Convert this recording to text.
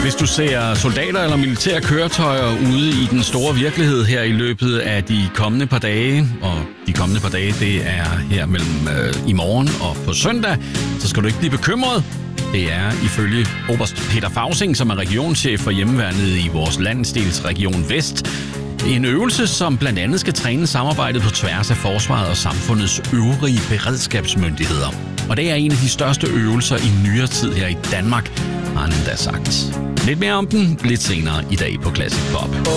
Hvis du ser soldater eller militære køretøjer ude i den store virkelighed her i løbet af de kommende par dage, og de kommende par dage, det er her mellem i morgen og på søndag, så skal du ikke blive bekymret. Det er ifølge oberst Peter Fausing, som er regionschef for hjemmeværnet i vores landsdelsregion Vest, en øvelse, som blandt andet skal træne samarbejdet på tværs af forsvaret og samfundets øvrige beredskabsmyndigheder. Og det er en af de største øvelser i nyere tid her i Danmark, har han endda sagt. Lidt mere om den lidt senere i dag på Classic Pop.